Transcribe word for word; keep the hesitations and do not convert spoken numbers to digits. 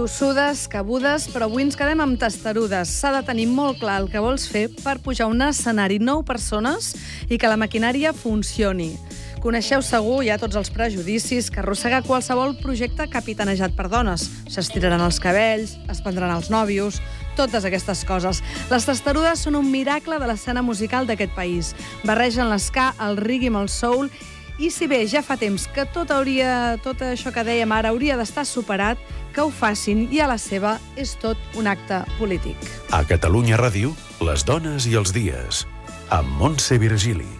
tossudes, cabudes, però avui ens quedem amb testarudes. S'ha de tenir molt clar el que vols fer per pujar a un escenari nou persones i que la maquinària funcioni. Coneixeu segur ja tots els prejudicis que arrossega qualsevol projecte capitanejat per dones. S'estiraran els cabells, es prendran els nòvios, totes aquestes coses. Les testarudes són un miracle de l'escena musical d'aquest país. Barregen l'esca, el reggae amb el soul. I si bé ja fa temps que tot, hauria, tot això que dèiem ara hauria d'estar superat, que ho facin i a la seva és tot un acte polític. A Catalunya Ràdio, les dones i els dies, amb Montse Virgili.